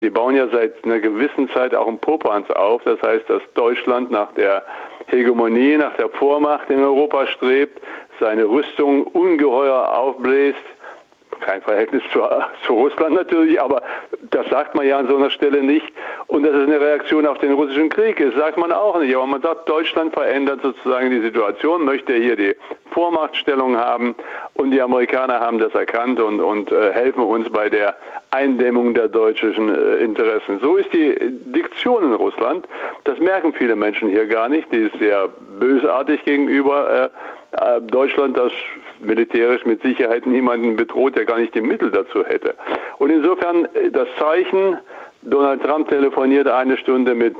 Die bauen ja seit einer gewissen Zeit auch einen Popanz auf. Das heißt, dass Deutschland nach der Hegemonie, nach der Vormacht in Europa strebt, seine Rüstung ungeheuer aufbläst. Kein Verhältnis zu Russland natürlich, aber das sagt man ja an so einer Stelle nicht. Und das ist eine Reaktion auf den russischen Krieg. Das sagt man auch nicht. Aber man sagt, Deutschland verändert sozusagen die Situation, möchte hier die Vormachtstellung haben. Und die Amerikaner haben das erkannt und helfen uns bei der Eindämmung der deutschen Interessen. So ist die Diktion in Russland. Das merken viele Menschen hier gar nicht. Die ist sehr bösartig gegenüber Deutschland, das militärisch mit Sicherheit niemanden bedroht, der gar nicht die Mittel dazu hätte. Und insofern das Zeichen, Donald Trump telefoniert eine Stunde mit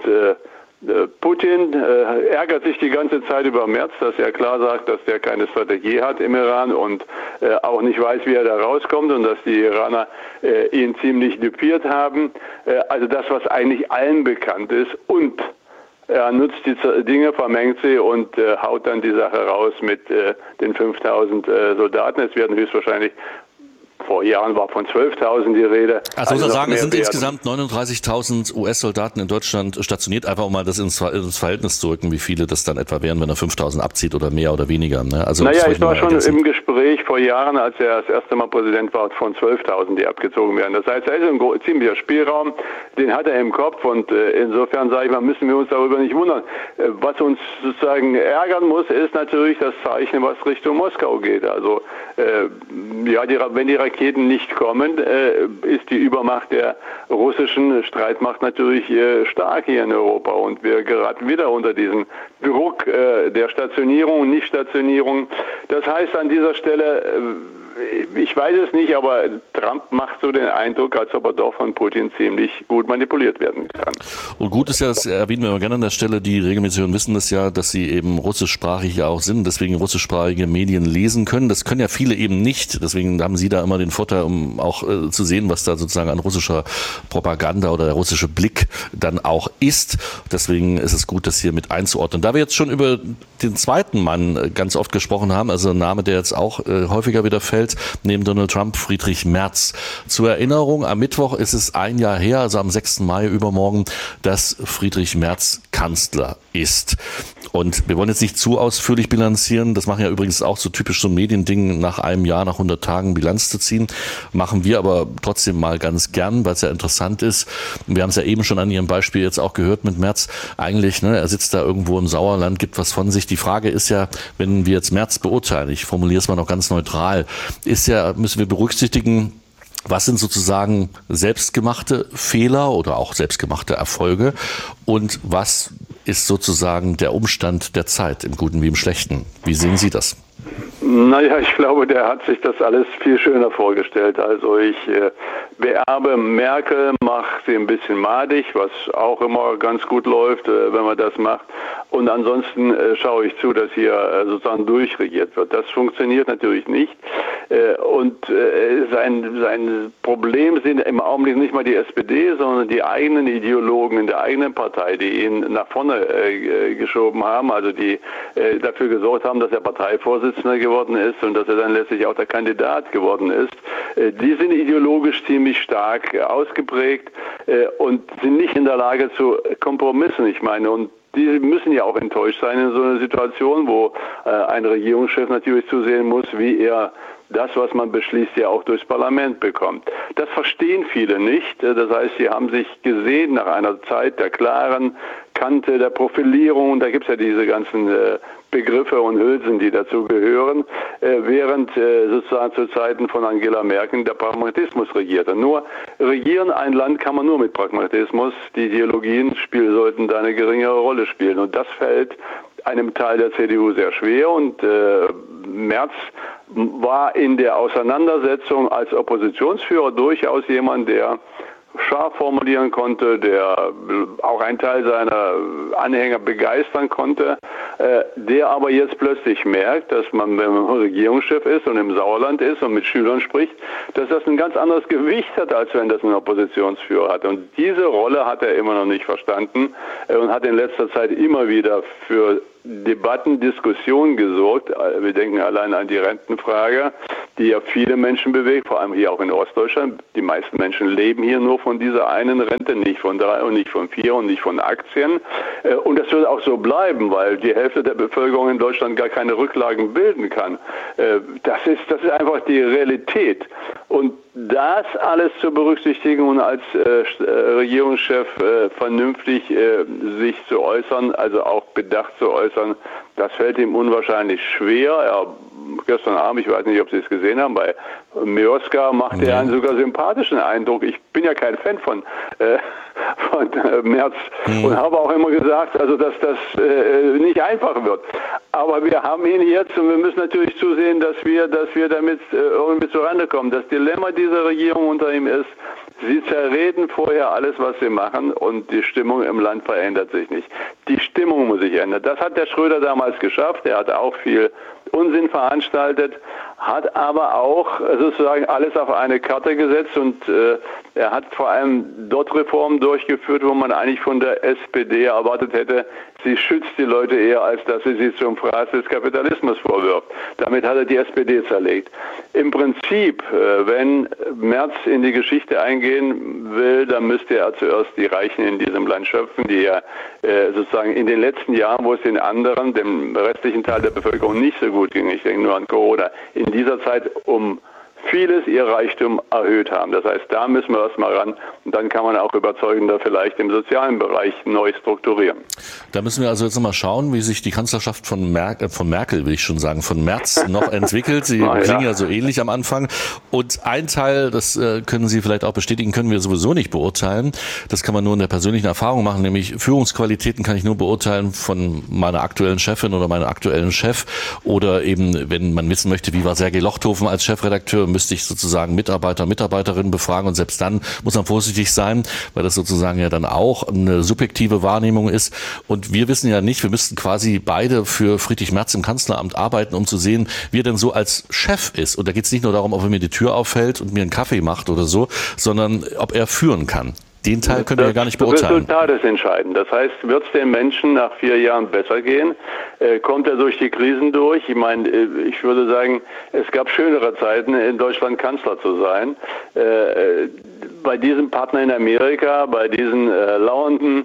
Putin, ärgert sich die ganze Zeit über Merz, dass er klar sagt, dass der keine Strategie hat im Iran und auch nicht weiß, wie er da rauskommt und dass die Iraner ihn ziemlich düpiert haben. Also das, was eigentlich allen bekannt ist, und er nutzt die Dinge, vermengt sie und haut dann die Sache raus mit den 5.000 Soldaten. Es werden höchstwahrscheinlich, vor Jahren war von 12.000 die Rede. Also muss man sagen, es sind insgesamt 39.000 US-Soldaten in Deutschland stationiert. Einfach um mal das ins Verhältnis zu rücken, wie viele das dann etwa wären, wenn er 5.000 abzieht oder mehr oder weniger. Ne? Also naja, ich war schon im Gespräch vor Jahren, als er das erste Mal Präsident war, von 12.000, die abgezogen werden. Das heißt, da ist ein ziemlicher Spielraum, den hat er im Kopf und insofern sage ich mal, müssen wir uns darüber nicht wundern. Was uns sozusagen ärgern muss, ist natürlich das Zeichen, was Richtung Moskau geht. Also ja, wenn die Raketen nicht kommen, ist die Übermacht der russischen Streitmacht natürlich stark hier in Europa und wir geraten wieder unter diesen Druck der Stationierung und Nichtstationierung. Das heißt an dieser Stelle, ich weiß es nicht, aber Trump macht so den Eindruck, als ob er doch von Putin ziemlich gut manipuliert werden kann. Und gut ist ja, das erwähnen wir gerne an der Stelle, die regelmäßigen wissen das ja, dass sie eben russischsprachig ja auch sind, deswegen russischsprachige Medien lesen können. Das können ja viele eben nicht, deswegen haben Sie da immer den Vorteil, um auch zu sehen, was da sozusagen an russischer Propaganda oder der russische Blick dann auch ist. Deswegen ist es gut, das hier mit einzuordnen. Da wir jetzt schon über den zweiten Mann ganz oft gesprochen haben, also ein Name, der jetzt auch häufiger wieder fällt, neben Donald Trump, Friedrich Merz. Zur Erinnerung, am Mittwoch ist es ein Jahr her, also am 6. Mai übermorgen, dass Friedrich Merz Kanzler ist. Und wir wollen jetzt nicht zu ausführlich bilanzieren, das machen ja übrigens auch so typisch so ein Mediending, nach einem Jahr, nach 100 Tagen Bilanz zu ziehen, machen wir aber trotzdem mal ganz gern, weil es ja interessant ist. Wir haben es ja eben schon an Ihrem Beispiel jetzt auch gehört mit Merz, eigentlich, ne, er sitzt da irgendwo im Sauerland, gibt was von sich. Die Frage ist ja, wenn wir jetzt Merz beurteilen, ich formuliere es mal noch ganz neutral, ist ja, müssen wir berücksichtigen, was sind sozusagen selbstgemachte Fehler oder auch selbstgemachte Erfolge und was ist sozusagen der Umstand der Zeit, im Guten wie im Schlechten? Wie sehen Sie das? Naja, ich glaube, der hat sich das alles viel schöner vorgestellt. Also ich beerbe Merkel, mache sie ein bisschen madig, was auch immer ganz gut läuft, wenn man das macht. Und ansonsten schaue ich zu, dass hier sozusagen durchregiert wird. Das funktioniert natürlich nicht. Und sein Problem sind im Augenblick nicht mal die SPD, sondern die eigenen Ideologen in der eigenen Partei, die ihn nach vorne geschoben haben, also die dafür gesorgt haben, dass er Parteivorsitzender geworden ist und dass er dann letztlich auch der Kandidat geworden ist. Die sind ideologisch ziemlich stark ausgeprägt und sind nicht in der Lage zu Kompromissen. Ich meine, und die müssen ja auch enttäuscht sein in so einer Situation, wo ein Regierungschef natürlich zusehen muss, wie er das, was man beschließt, ja auch durchs Parlament bekommt. Das verstehen viele nicht. Das heißt, sie haben sich gesehen nach einer Zeit der klaren Kante, der Profilierung. Da gibt es ja diese ganzen Begriffe und Hülsen, die dazu gehören, während sozusagen zu Zeiten von Angela Merkel der Pragmatismus regierte. Nur regieren ein Land kann man nur mit Pragmatismus. Die Ideologien sollten da eine geringere Rolle spielen. Und das fällt einem Teil der CDU sehr schwer. Und Merz war in der Auseinandersetzung als Oppositionsführer durchaus jemand, der scharf formulieren konnte, der auch einen Teil seiner Anhänger begeistern konnte, der aber jetzt plötzlich merkt, dass man, wenn man Regierungschef ist und im Sauerland ist und mit Schülern spricht, dass das ein ganz anderes Gewicht hat, als wenn das ein Oppositionsführer hat. Und diese Rolle hat er immer noch nicht verstanden und hat in letzter Zeit immer wieder für Debatten, Diskussionen gesorgt. Wir denken allein an die Rentenfrage, die ja viele Menschen bewegt, vor allem hier auch in Ostdeutschland. Die meisten Menschen leben hier nur von dieser einen Rente, nicht von 3 und nicht von 4 und nicht von Aktien. Und das wird auch so bleiben, weil die Hälfte der Bevölkerung in Deutschland gar keine Rücklagen bilden kann. Das ist einfach die Realität. Und das alles zu berücksichtigen und als Regierungschef vernünftig sich zu äußern, also auch bedacht zu äußern, das fällt ihm unwahrscheinlich schwer. Gestern Abend, ich weiß nicht, ob Sie es gesehen haben, bei Mioska macht er einen sogar sympathischen Eindruck. Ich bin ja kein Fan von Merz und habe auch immer gesagt, also dass das nicht einfach wird. Aber wir haben ihn jetzt und wir müssen natürlich zusehen, dass wir damit irgendwie zurande kommen. Das Dilemma dieser Regierung unter ihm ist, sie zerreden vorher alles, was sie machen, und die Stimmung im Land verändert sich nicht. Die Stimmung muss sich ändern. Das hat der Schröder damals geschafft. Er hat auch viel Unsinn veranstaltet, hat aber auch sozusagen alles auf eine Karte gesetzt, und er hat vor allem dort Reformen durchgeführt, wo man eigentlich von der SPD erwartet hätte, sie schützt die Leute eher, als dass sie zum Fraß des Kapitalismus vorwirft. Damit hat er die SPD zerlegt. Im Prinzip, wenn Merz in die Geschichte eingehen will, dann müsste er zuerst die Reichen in diesem Land schöpfen, die ja sozusagen in den letzten Jahren, wo es den anderen, dem restlichen Teil der Bevölkerung nicht so gut ging, ich denke nur an Corona, in dieser Zeit um vieles ihr Reichtum erhöht haben. Das heißt, da müssen wir erstmal ran, und dann kann man auch überzeugender vielleicht im sozialen Bereich neu strukturieren. Da müssen wir also jetzt nochmal schauen, wie sich die Kanzlerschaft von Merkel, will ich schon sagen, von Merz noch entwickelt. Sie klingen ja so ähnlich am Anfang. Und ein Teil, das können Sie vielleicht auch bestätigen, können wir sowieso nicht beurteilen. Das kann man nur in der persönlichen Erfahrung machen, nämlich Führungsqualitäten kann ich nur beurteilen von meiner aktuellen Chefin oder meinem aktuellen Chef, oder eben, wenn man wissen möchte, wie war Sergei Lochthofen als Chefredakteur, müsste ich sozusagen Mitarbeiterinnen befragen, und selbst dann muss man vorsichtig sein, weil das sozusagen ja dann auch eine subjektive Wahrnehmung ist. Und wir wissen ja nicht, wir müssten quasi beide für Friedrich Merz im Kanzleramt arbeiten, um zu sehen, wie er denn so als Chef ist. Und da geht es nicht nur darum, ob er mir die Tür aufhält und mir einen Kaffee macht oder so, sondern ob er führen kann. Den Teil können wir ja gar nicht beurteilen. Das Resultat ist entscheidend. Das heißt, wird es den Menschen nach 4 Jahren besser gehen? Kommt er durch die Krisen durch? Ich meine, ich würde sagen, es gab schönere Zeiten, in Deutschland Kanzler zu sein. Bei diesem Partner in Amerika, bei diesen lauernden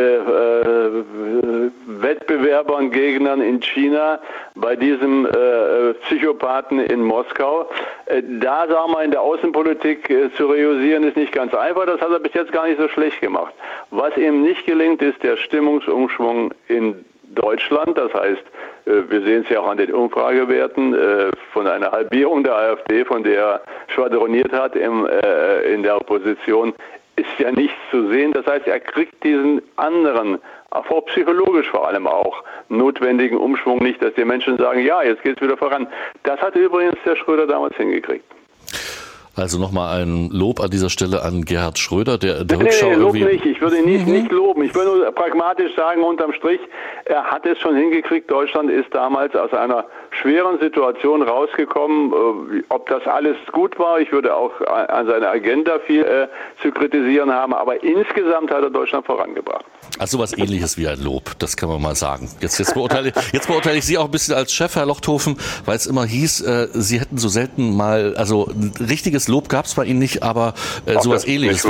Wettbewerbern, Gegnern in China, bei diesem Psychopathen in Moskau, da sagen wir, in der Außenpolitik zu reüssieren ist nicht ganz einfach. Das hat er bis jetzt gar nicht so schlecht gemacht. Was ihm nicht gelingt, ist der Stimmungsumschwung in Deutschland. Das heißt, wir sehen es ja auch an den Umfragewerten von einer Halbierung der AfD, von der er schwadroniert hat in der Opposition, ist ja nichts zu sehen. Das heißt, er kriegt diesen anderen, auch psychologisch vor allem auch, notwendigen Umschwung nicht, dass die Menschen sagen, ja, jetzt geht es wieder voran. Das hat übrigens der Schröder damals hingekriegt. Also nochmal ein Lob an dieser Stelle an Gerhard Schröder, der Rückschau Lob nicht. Ich würde ihn nicht loben. Ich würde nur pragmatisch sagen, unterm Strich, er hat es schon hingekriegt. Deutschland ist damals aus einer schweren Situation rausgekommen. Ob das alles gut war, ich würde auch an seiner Agenda viel zu kritisieren haben, aber insgesamt hat er Deutschland vorangebracht. Also sowas Ähnliches wie ein Lob, das kann man mal sagen. Jetzt beurteile ich Sie auch ein bisschen als Chef, Herr Lochthofen, weil es immer hieß, Sie hätten so selten mal, also ein richtiges Lob gab es bei Ihnen nicht, aber sowas Ähnliches wie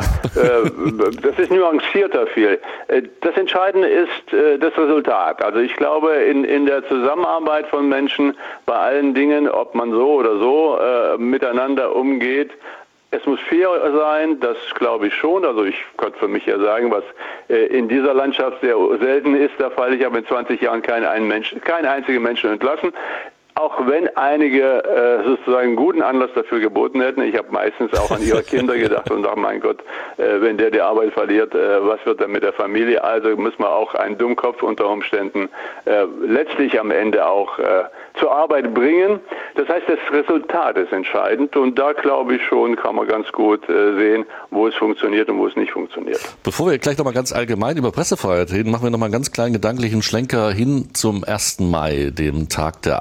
Lob. Das ist nuancierter viel. Das Entscheidende ist das Resultat. Also ich glaube, in der Zusammenarbeit von Menschen bei allen Dingen, ob man so oder so miteinander umgeht, es muss fair sein, das glaube ich schon. Also ich könnte für mich ja sagen, was in dieser Landschaft sehr selten ist, der Fall. Ich habe in 20 Jahren keinen einzigen Menschen entlassen. Auch wenn einige sozusagen guten Anlass dafür geboten hätten. Ich habe meistens auch an ihre Kinder gedacht und dachte, mein Gott, wenn der die Arbeit verliert, was wird dann mit der Familie? Also müssen wir auch einen Dummkopf unter Umständen letztlich am Ende auch zur Arbeit bringen. Das heißt, das Resultat ist entscheidend, und da glaube ich schon, kann man ganz gut sehen, wo es funktioniert und wo es nicht funktioniert. Bevor wir gleich nochmal ganz allgemein über Pressefreiheit reden, machen wir nochmal einen ganz kleinen gedanklichen Schlenker hin zum 1. Mai, dem Tag der Arbeit.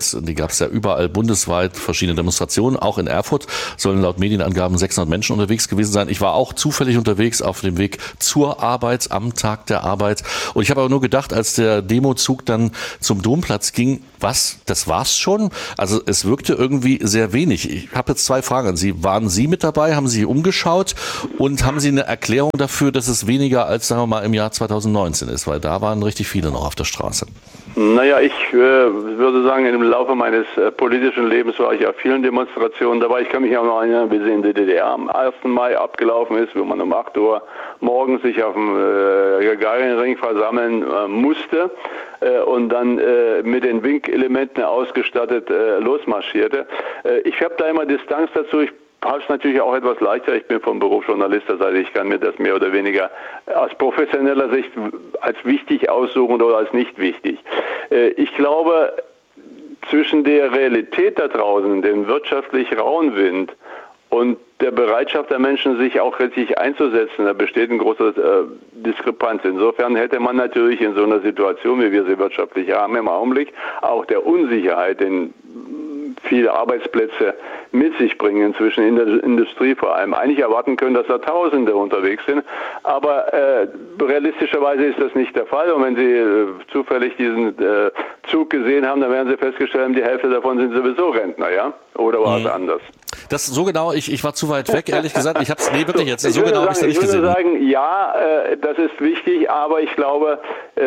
Arbeit. Die gab es ja überall bundesweit, verschiedene Demonstrationen. Auch in Erfurt sollen laut Medienangaben 600 Menschen unterwegs gewesen sein. Ich war auch zufällig unterwegs auf dem Weg zur Arbeit, am Tag der Arbeit. Und ich habe aber nur gedacht, als der Demozug dann zum Domplatz ging, das war's schon? Also es wirkte irgendwie sehr wenig. Ich habe jetzt 2 Fragen an Sie. Waren Sie mit dabei? Haben Sie umgeschaut? Und haben Sie eine Erklärung dafür, dass es weniger als, sagen wir mal, im Jahr 2019 ist? Weil da waren richtig viele noch auf der Straße. Naja, ich würde sagen, im Laufe meines politischen Lebens war ich auf vielen Demonstrationen dabei. Ich kann mich auch noch erinnern, wie sie in der DDR am 1. Mai abgelaufen ist, wo man um 8 Uhr morgens sich auf dem Gagarin-Ring versammeln musste und dann mit den Winkelementen ausgestattet losmarschierte. Ich habe da immer Distanz dazu. Ich habe es natürlich auch etwas leichter. Ich bin vom Beruf Journalist, das heißt, ich kann mir das mehr oder weniger aus professioneller Sicht als wichtig aussuchen oder als nicht wichtig. Ich glaube, zwischen der Realität da draußen, dem wirtschaftlich rauen Wind und der Bereitschaft der Menschen, sich auch richtig einzusetzen, da besteht eine große Diskrepanz. Insofern hätte man natürlich in so einer Situation, wie wir sie wirtschaftlich haben im Augenblick, auch der Unsicherheit, den viele Arbeitsplätze mit sich bringen, inzwischen in der Industrie vor allem, eigentlich erwarten können, dass da Tausende unterwegs sind. Aber realistischerweise ist das nicht der Fall. Und wenn Sie zufällig diesen Zug gesehen haben, dann werden Sie festgestellt haben, die Hälfte davon sind sowieso Rentner, ja? Oder war es anders? Das so genau, ich war zu weit weg, ehrlich gesagt. Ich habe es, wirklich jetzt, so genau habe ich es nicht gesehen. Ich würde sagen, ja, das ist wichtig, aber ich glaube,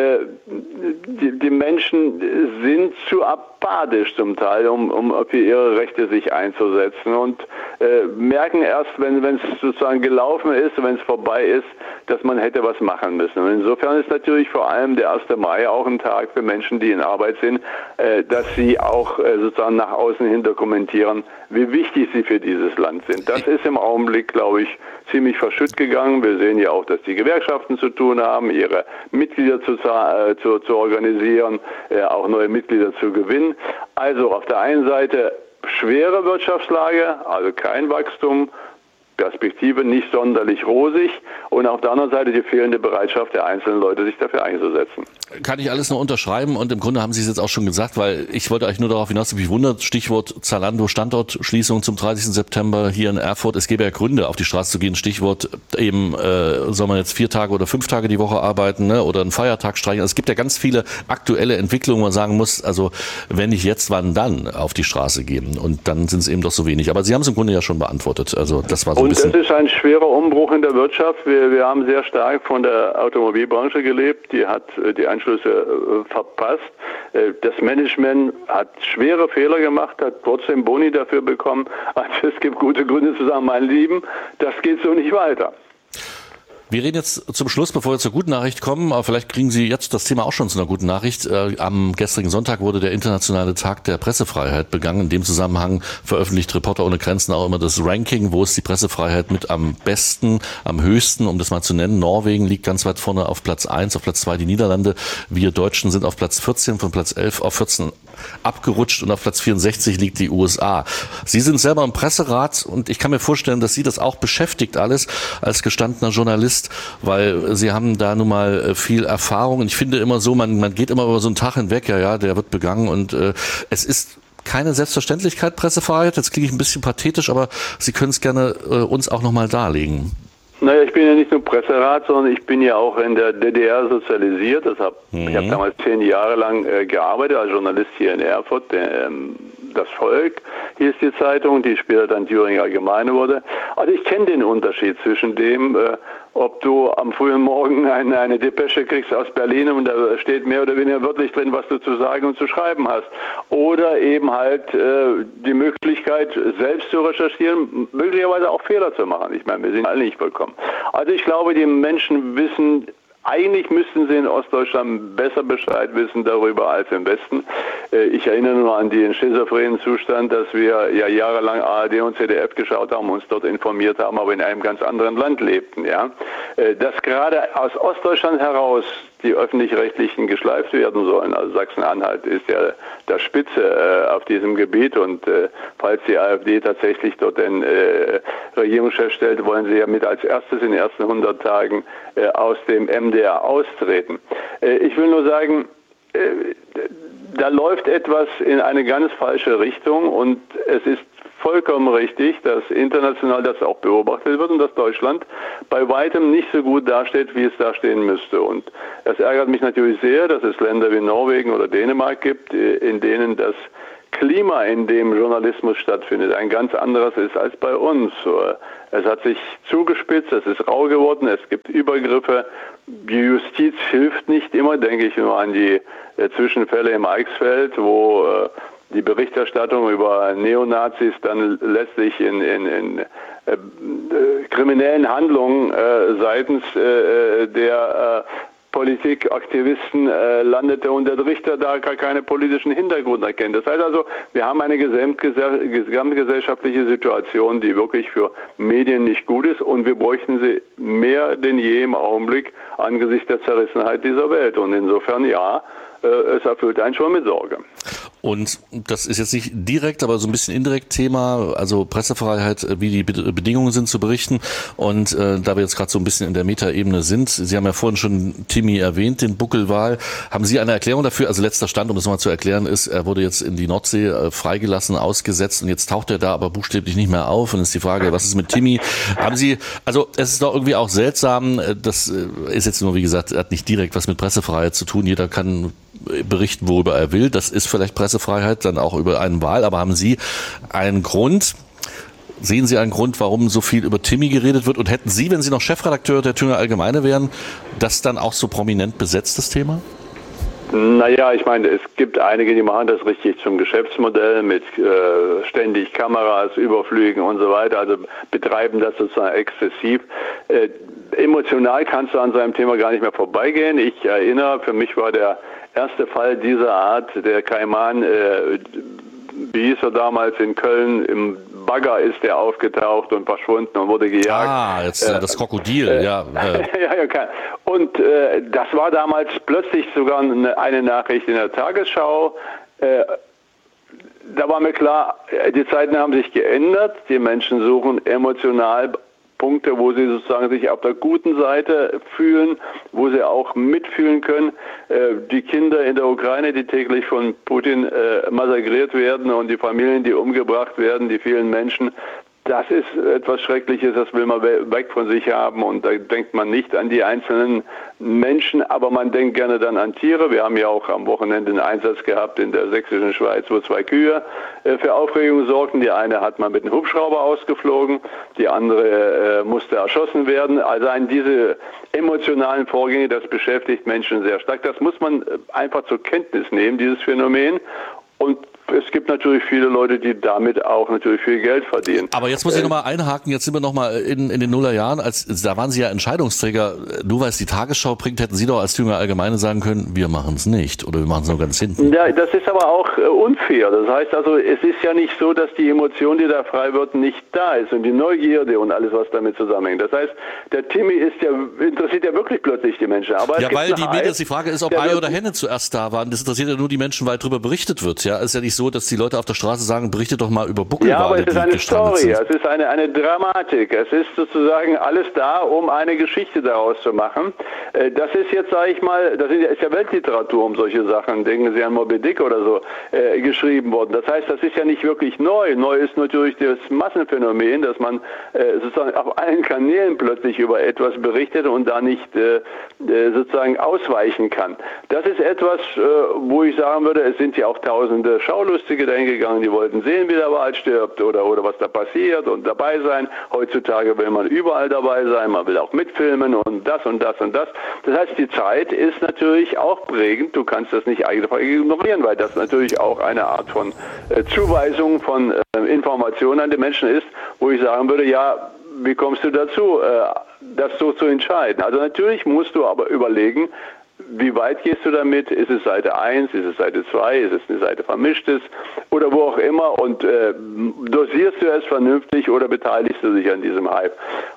die Menschen sind zu apathisch zum Teil, um für ihre Rechte sich einzusetzen und merken erst, wenn es sozusagen gelaufen ist, wenn es vorbei ist, dass man hätte was machen müssen. Und insofern ist natürlich vor allem der 1. Mai auch ein Tag für Menschen, die in Arbeit sind, dass sie auch sozusagen nach außen hin dokumentieren, wie wichtig sie für dieses Land sind. Das ist im Augenblick, glaube ich, ziemlich verschütt gegangen. Wir sehen ja auch, dass die Gewerkschaften zu tun haben, ihre Mitglieder zu organisieren, auch neue Mitglieder zu gewinnen. Also auf der einen Seite schwere Wirtschaftslage, also kein Wachstum, Perspektive nicht sonderlich rosig und auf der anderen Seite die fehlende Bereitschaft der einzelnen Leute, sich dafür einzusetzen. Kann ich alles nur unterschreiben und im Grunde haben Sie es jetzt auch schon gesagt, weil ich wollte eigentlich nur darauf hinaus, mich wundert, Stichwort Zalando Standortschließung zum 30. September hier in Erfurt. Es gäbe ja Gründe, auf die Straße zu gehen. Stichwort eben, soll man jetzt 4 Tage oder 5 Tage die Woche arbeiten, ne, oder einen Feiertag streichen. Also es gibt ja ganz viele aktuelle Entwicklungen, wo man sagen muss, also wenn nicht jetzt, wann dann auf die Straße gehen? Und dann sind es eben doch so wenig. Aber Sie haben es im Grunde ja schon beantwortet. Also das war so. Und das ist ein schwerer Umbruch in der Wirtschaft. Wir haben sehr stark von der Automobilbranche gelebt. Die hat die Anschlüsse verpasst. Das Management hat schwere Fehler gemacht, hat trotzdem Boni dafür bekommen. Also es gibt gute Gründe zu sagen, mein Lieben, das geht so nicht weiter. Wir reden jetzt zum Schluss, bevor wir zur guten Nachricht kommen, aber vielleicht kriegen Sie jetzt das Thema auch schon zu einer guten Nachricht. Am gestrigen Sonntag wurde der internationale Tag der Pressefreiheit begangen. In dem Zusammenhang veröffentlicht Reporter ohne Grenzen auch immer das Ranking, wo ist die Pressefreiheit mit am besten, am höchsten, um das mal zu nennen. Norwegen liegt ganz weit vorne auf Platz 1, auf Platz 2 die Niederlande. Wir Deutschen sind auf Platz 14, von Platz 11 auf 14 abgerutscht und auf Platz 64 liegt die USA. Sie sind selber im Presserat und ich kann mir vorstellen, dass Sie das auch beschäftigt alles als gestandener Journalist, weil Sie haben da nun mal viel Erfahrung. Und ich finde immer so, man geht immer über so einen Tag hinweg, ja, der wird begangen und es ist keine Selbstverständlichkeit, Pressefreiheit. Jetzt klinge ich ein bisschen pathetisch, aber Sie können es gerne uns auch nochmal darlegen. Naja, ich bin ja nicht nur Presserat, sondern ich bin ja auch in der DDR sozialisiert. Ich habe damals 10 Jahre lang gearbeitet als Journalist hier in Erfurt. Das Volk hieß die Zeitung, die später dann Thüringer Allgemeine wurde. Also ich kenne den Unterschied zwischen dem, ob du am frühen Morgen eine Depesche kriegst aus Berlin und da steht mehr oder weniger wörtlich drin, was du zu sagen und zu schreiben hast. Oder eben halt die Möglichkeit, selbst zu recherchieren, möglicherweise auch Fehler zu machen. Ich meine, wir sind alle nicht vollkommen. Also ich glaube, die Menschen wissen, eigentlich müssten sie in Ostdeutschland besser Bescheid wissen darüber als im Westen. Ich erinnere nur an den schizophrenen Zustand, dass wir ja jahrelang ARD und ZDF geschaut haben, uns dort informiert haben, aber in einem ganz anderen Land lebten. Ja, dass gerade aus Ostdeutschland heraus die Öffentlich-Rechtlichen geschleift werden sollen. Also Sachsen-Anhalt ist ja der Spitze auf diesem Gebiet und falls die AfD tatsächlich dort den Regierungschef stellt, wollen sie ja mit als erstes in den ersten 100 Tagen aus dem MDR austreten. Ich will nur sagen, da läuft etwas in eine ganz falsche Richtung und es ist vollkommen richtig, dass international das auch beobachtet wird und dass Deutschland bei weitem nicht so gut dasteht, wie es dastehen müsste. Und es ärgert mich natürlich sehr, dass es Länder wie Norwegen oder Dänemark gibt, in denen das Klima, in dem Journalismus stattfindet, ein ganz anderes ist als bei uns. Es hat sich zugespitzt, es ist rau geworden, es gibt Übergriffe. Die Justiz hilft nicht immer, denke ich nur an die Zwischenfälle im Eichsfeld, wo die Berichterstattung über Neonazis dann letztlich in kriminellen Handlungen seitens der Politikaktivisten landete und der Richter da gar keine politischen Hintergrund erkennt. Das heißt also, wir haben eine gesamtgesellschaftliche Situation, die wirklich für Medien nicht gut ist und wir bräuchten sie mehr denn je im Augenblick angesichts der Zerrissenheit dieser Welt. Und insofern ja, es erfüllt einen schon mit Sorge. Und das ist jetzt nicht direkt, aber so ein bisschen indirekt Thema, also Pressefreiheit, wie die Bedingungen sind zu berichten. Und da wir jetzt gerade so ein bisschen in der Metaebene sind, Sie haben ja vorhin schon Timmy erwähnt, den Buckelwal. Haben Sie eine Erklärung dafür? Also letzter Stand, um das mal zu erklären, ist, er wurde jetzt in die Nordsee freigelassen, ausgesetzt und jetzt taucht er da aber buchstäblich nicht mehr auf. Und ist die Frage, was ist mit Timmy? Haben Sie, also es ist doch irgendwie auch seltsam, das ist jetzt nur, wie gesagt, hat nicht direkt was mit Pressefreiheit zu tun. Jeder kann berichten, worüber er will. Das ist vielleicht Pressefreiheit, dann auch über einen Wahl. Aber haben Sie einen Grund, sehen Sie einen Grund, warum so viel über Timmy geredet wird? Und hätten Sie, wenn Sie noch Chefredakteur der Thüringer Allgemeine wären, das dann auch so prominent besetzt, das Thema? Naja, ich meine, es gibt einige, die machen das richtig zum Geschäftsmodell mit ständig Kameras, Überflügen und so weiter, also betreiben das sozusagen exzessiv. Emotional kannst du an seinem Thema gar nicht mehr vorbeigehen. Ich erinnere, für mich war der erste Fall dieser Art, der Kaiman, wie hieß er damals in Köln, im Bagger ist er aufgetaucht und verschwunden und wurde gejagt. Ah, jetzt das Krokodil, ja. Ja. Und das war damals plötzlich sogar eine Nachricht in der Tagesschau. Da war mir klar, die Zeiten haben sich geändert. Die Menschen suchen emotional Punkte, wo sie sozusagen sich auf der guten Seite fühlen, wo sie auch mitfühlen können. Die Kinder in der Ukraine, die täglich von Putin massakriert werden und die Familien, die umgebracht werden, die vielen Menschen, das ist etwas Schreckliches, das will man weg von sich haben und da denkt man nicht an die einzelnen Menschen, aber man denkt gerne dann an Tiere. Wir haben ja auch am Wochenende einen Einsatz gehabt in der sächsischen Schweiz, wo 2 Kühe für Aufregung sorgten. Die eine hat man mit einem Hubschrauber ausgeflogen, die andere musste erschossen werden. Also diese emotionalen Vorgänge, das beschäftigt Menschen sehr stark. Das muss man einfach zur Kenntnis nehmen, dieses Phänomen. Und es gibt natürlich viele Leute, die damit auch natürlich viel Geld verdienen. Aber jetzt muss ich nochmal einhaken, jetzt sind wir nochmal in den Nullerjahren, da waren Sie ja Entscheidungsträger, nur weil es die Tagesschau bringt, hätten Sie doch als Thüringer Allgemeine sagen können, wir machen es nicht oder wir machen es nur ganz hinten. Ja, das ist aber auch unfair. Das heißt also, es ist ja nicht so, dass die Emotion, die da frei wird, nicht da ist und die Neugierde und alles, was damit zusammenhängt. Das heißt, der Timmy interessiert ja wirklich plötzlich die Menschen. Aber ja, weil die Frage ist, ob Ei oder Henne zuerst da waren. Das interessiert ja nur die Menschen, weil darüber berichtet wird. Ja, ist ja nicht so, dass die Leute auf der Straße sagen, berichtet doch mal über Buckelwale. Ja, aber es ist eine Story, es ist eine Dramatik. Es ist sozusagen alles da, um eine Geschichte daraus zu machen. Das ist jetzt, sage ich mal, ist ja Weltliteratur um solche Sachen. Denken Sie an Moby Dick oder so, geschrieben worden. Das heißt, das ist ja nicht wirklich neu. Neu ist natürlich das Massenphänomen, dass man sozusagen auf allen Kanälen plötzlich über etwas berichtet und da nicht sozusagen ausweichen kann. Das ist etwas, wo ich sagen würde, es sind ja auch tausende Schaulustige dahin gegangen, die wollten sehen, wie der Wal stirbt oder was da passiert und dabei sein. Heutzutage will man überall dabei sein, man will auch mitfilmen und das und das und das. Das heißt, die Zeit ist natürlich auch prägend. Du kannst das nicht einfach ignorieren, weil das natürlich auch eine Art von Zuweisung von Informationen an die Menschen ist, wo ich sagen würde, ja, wie kommst du dazu, das so zu entscheiden? Also natürlich musst du aber überlegen, wie weit gehst du damit? Ist es Seite 1, ist es Seite 2, ist es eine Seite Vermischtes oder wo auch immer und dosierst du es vernünftig oder beteiligst du dich an diesem Hype?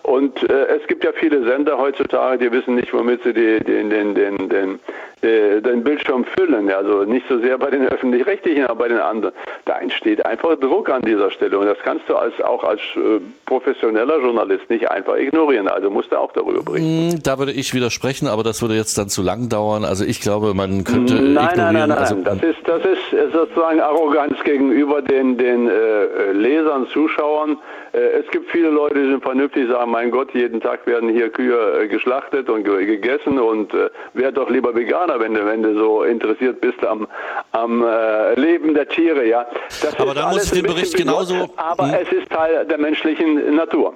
Und es gibt ja viele Sender heutzutage, die wissen nicht, womit sie den Bildschirm füllen. Also nicht so sehr bei den Öffentlich-Rechtlichen, aber bei den anderen. Da entsteht einfach Druck an dieser Stelle. Und das kannst du auch als professioneller Journalist nicht einfach ignorieren. Also musst du auch darüber berichten. Da würde ich widersprechen, aber das würde jetzt dann zu lang dauern. Also ich glaube, man könnte Nein. Also, das ist sozusagen Arroganz gegenüber den Lesern, Zuschauern. Es gibt viele Leute, die sind vernünftig, sagen, mein Gott, jeden Tag werden hier Kühe geschlachtet und gegessen und werd doch lieber Veganer, wenn du so interessiert bist am Leben der Tiere. Ja. Das aber dann muss ich den Bericht genauso... Aber es ist Teil der menschlichen Natur.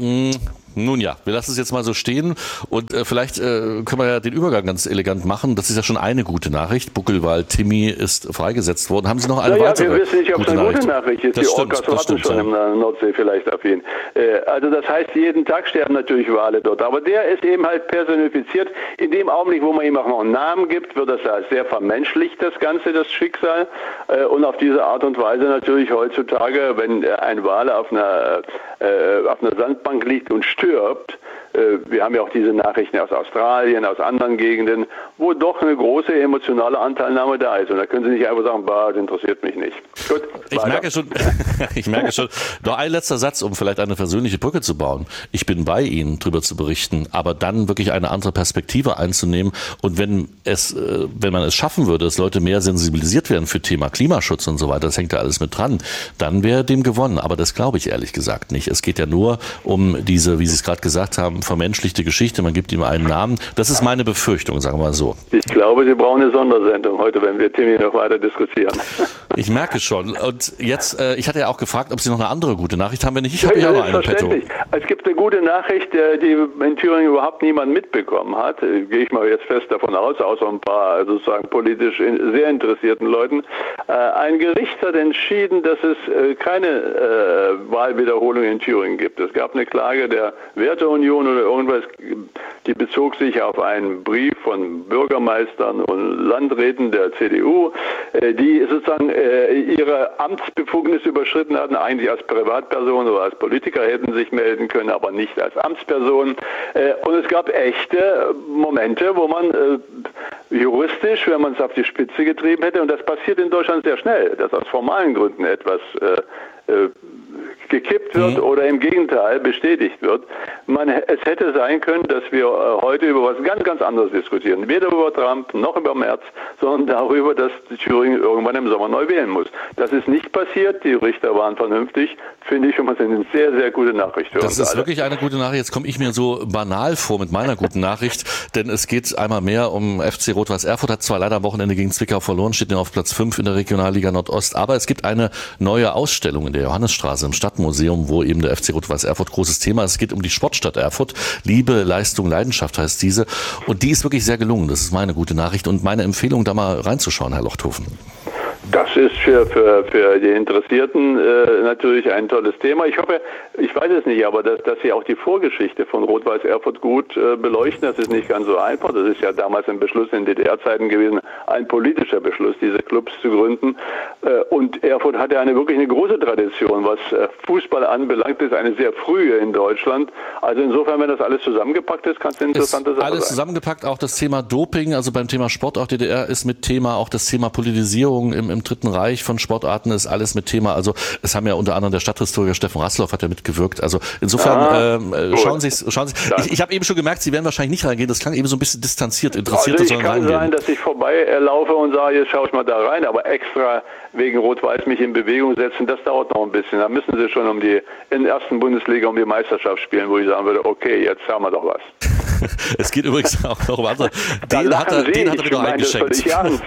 Nun ja, wir lassen es jetzt mal so stehen und vielleicht können wir ja den Übergang ganz elegant machen. Das ist ja schon eine gute Nachricht. Buckelwald Timmy ist freigesetzt worden. Haben Sie noch eine weitere? Wir wissen nicht, ob es eine gute Nachricht ist. Das die stimmt, Orcas warten schon in der Nordsee vielleicht auf ihn. Also das heißt, jeden Tag sterben natürlich Wale dort. Aber der ist eben halt personifiziert. In dem Augenblick, wo man ihm auch noch einen Namen gibt, wird das ja sehr vermenschlicht, das Ganze, das Schicksal. Und auf diese Art und Weise natürlich heutzutage, wenn ein Wal auf einer Sandbank liegt und stirbt, wir haben ja auch diese Nachrichten aus Australien, aus anderen Gegenden, wo doch eine große emotionale Anteilnahme da ist. Und da können Sie nicht einfach sagen, das interessiert mich nicht. Gut, ich merke schon. Noch ein letzter Satz, um vielleicht eine versöhnliche Brücke zu bauen. Ich bin bei Ihnen, darüber zu berichten, aber dann wirklich eine andere Perspektive einzunehmen. Und wenn man es schaffen würde, dass Leute mehr sensibilisiert werden für Thema Klimaschutz und so weiter, das hängt da alles mit dran, dann wäre dem gewonnen. Aber das glaube ich ehrlich gesagt nicht. Es geht ja nur um diese, wie Sie es gerade gesagt haben, vermenschlichte Geschichte. Man gibt ihm einen Namen. Das ist meine Befürchtung, sagen wir mal so. Ich glaube, Sie brauchen eine Sondersendung heute, wenn wir Timmy noch weiter diskutieren. Ich merke schon. Und jetzt, ich hatte ja auch gefragt, ob Sie noch eine andere gute Nachricht haben. Wenn nicht, ich habe ja auch noch eine Petto. Es gibt eine gute Nachricht, die in Thüringen überhaupt niemand mitbekommen hat. Gehe ich mal jetzt fest davon aus, außer ein paar sozusagen politisch sehr interessierten Leuten. Ein Gericht hat entschieden, dass es keine Wahlwiederholung in Thüringen gibt. Es gab eine Klage der Werteunion oder irgendwas, die bezog sich auf einen Brief von Bürgermeistern und Landräten der CDU, die sozusagen ihre Amtsbefugnis überschritten hatten, eigentlich als Privatperson oder als Politiker hätten sich melden können, aber nicht als Amtsperson. Und es gab echte Momente, wo man juristisch, wenn man es auf die Spitze getrieben hätte, und das passiert in Deutschland sehr schnell, dass aus formalen Gründen etwas gekippt wird oder im Gegenteil bestätigt wird. Es hätte sein können, dass wir heute über was ganz, ganz anderes diskutieren. Weder über Trump noch über Merz, sondern darüber, dass Thüringen irgendwann im Sommer neu wählen muss. Das ist nicht passiert. Die Richter waren vernünftig. Finde ich schon mal eine sehr, sehr gute Nachricht für uns. Das ist wirklich eine gute Nachricht. Jetzt komme ich mir so banal vor mit meiner guten Nachricht, denn es geht einmal mehr um FC Rot-Weiß Erfurt, hat zwar leider am Wochenende gegen Zwickau verloren, steht auf Platz 5 in der Regionalliga Nordost, aber es gibt eine neue Ausstellung in der Johannesstraße im Stadtmuseum, wo eben der FC Rot-Weiß Erfurt großes Thema ist. Es geht um die Sportstadt Erfurt. Liebe, Leistung, Leidenschaft heißt diese. Und die ist wirklich sehr gelungen. Das ist meine gute Nachricht und meine Empfehlung, da mal reinzuschauen, Herr Lochthofen. Das ist für die Interessierten natürlich ein tolles Thema. Ich hoffe, ich weiß es nicht, aber dass Sie auch die Vorgeschichte von Rot-Weiß Erfurt gut beleuchten, das ist nicht ganz so einfach. Das ist ja damals ein Beschluss in DDR-Zeiten gewesen, ein politischer Beschluss, diese Clubs zu gründen. Und Erfurt hat ja wirklich eine große Tradition, was Fußball anbelangt, ist eine sehr frühe in Deutschland. Also insofern, wenn das alles zusammengepackt ist, kann es eine interessante Sache sein. Alles zusammengepackt, auch das Thema Doping, also beim Thema Sport, auch DDR ist mit Thema, auch das Thema Politisierung im Dritten Reich von Sportarten ist alles mit Thema. Also es haben ja unter anderem der Stadthistoriker Steffen Rassloff hat ja mitgewirkt. Also insofern schauen Sie. Ich habe eben schon gemerkt, Sie werden wahrscheinlich nicht reingehen. Das klang eben so ein bisschen distanziert, interessiert. Also es kann sein, dass ich vorbeilaufe und sage, jetzt schaue ich mal da rein, aber extra wegen Rot-Weiß mich in Bewegung setzen, das dauert noch ein bisschen. Da müssen Sie schon in der ersten Bundesliga um die Meisterschaft spielen, wo ich sagen würde, okay, jetzt haben wir doch was. Es geht übrigens auch noch um andere. Den hat er mir noch eingeschenkt.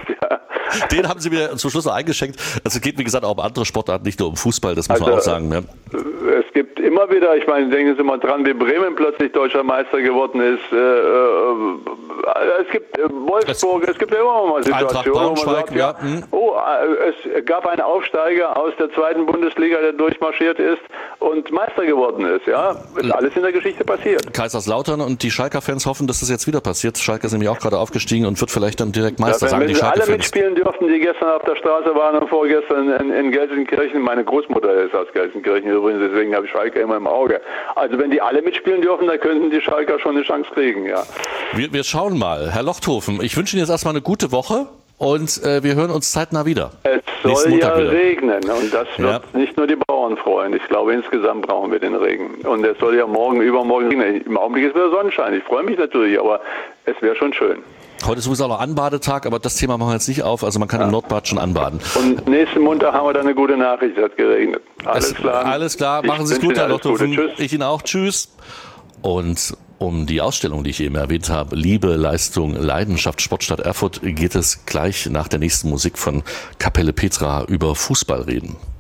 Den haben Sie mir zum Schluss noch eingeschenkt. Also es geht, wie gesagt, auch um andere Sportarten, nicht nur um Fußball, das muss man auch sagen. Ne? Es gibt immer wieder, ich meine, denken Sie mal dran, wie Bremen plötzlich deutscher Meister geworden ist. es gibt Wolfsburg, es gibt ja immer mal Situationen, wo man sagt, es gab einen Aufsteiger aus der 2. Bundesliga, der durchmarschiert ist und Meister geworden ist. Ja, ist alles in der Geschichte passiert. Kaiserslautern und die Schalker-Fans hoffen, dass das jetzt wieder passiert. Schalke ist nämlich auch gerade aufgestiegen und wird vielleicht dann direkt Meister. Ja, wenn sie alle mitspielen dürften, die gestern auf der Straße waren und vorgestern in Gelsenkirchen. Meine Großmutter ist aus Gelsenkirchen übrigens, deswegen habe ich Schalke immer im Auge. Also wenn die alle mitspielen dürfen, dann könnten die Schalker schon eine Chance kriegen, ja. Wir schauen mal. Herr Lochthofen, ich wünsche Ihnen jetzt erstmal eine gute Woche und wir hören uns zeitnah wieder. Es soll ja regnen und das wird nicht nur die Bauern freuen. Ich glaube, insgesamt brauchen wir den Regen. Und es soll ja morgen, übermorgen regnen. Im Augenblick ist wieder Sonnenschein. Ich freue mich natürlich, aber es wäre schon schön. Heute ist sowieso noch Anbadetag, aber das Thema machen wir jetzt nicht auf. Also man kann im Nordbad schon anbaden. Und nächsten Montag haben wir dann eine gute Nachricht. Es hat geregnet. Alles klar. Alles klar. Machen Sie es gut, Herr Lochthofen. Ich Ihnen auch. Tschüss. Und um die Ausstellung, die ich eben erwähnt habe, Liebe, Leistung, Leidenschaft, Sportstadt Erfurt, geht es gleich nach der nächsten Musik von Kapelle Petra über Fußball reden.